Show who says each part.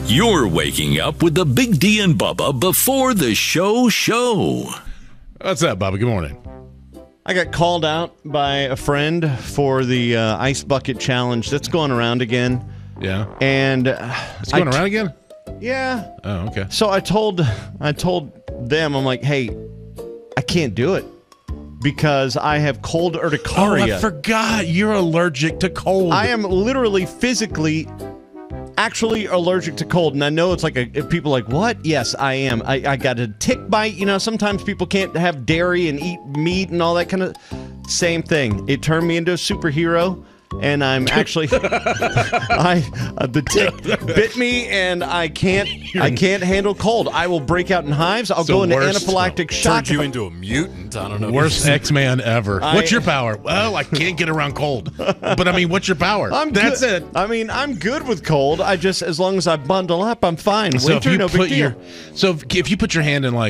Speaker 1: You're waking up with the Big D and Bubba before the show.
Speaker 2: What's up, Bubba? Good morning.
Speaker 3: I got called out by a friend for the ice bucket challenge that's going around again.
Speaker 2: Yeah.
Speaker 3: And
Speaker 2: it's going around again?
Speaker 3: Yeah.
Speaker 2: Oh, okay.
Speaker 3: So I told them, I'm like, hey, I can't do it because I have cold urticaria.
Speaker 2: Oh, I forgot. You're allergic to cold.
Speaker 3: I am literally physically actually allergic to cold. And I know it's like people are like, what? Yes, I am. I got a tick bite. You know, sometimes people can't have dairy and eat meat and all that kind of same thing. It turned me into a superhero. And I'm actually, the tick bit me, and I can't handle cold. I will break out in hives. I'll go into anaphylactic shock.
Speaker 4: Turned you into a mutant. I don't know.
Speaker 2: Worst X-Man ever. What's your power? Well, I can't get around cold. But I mean, what's your power? That's it.
Speaker 3: I mean, I'm good with cold. I just, as long as I bundle up, I'm fine.
Speaker 2: So
Speaker 3: Winter, no big deal.
Speaker 2: So if you put your hand in like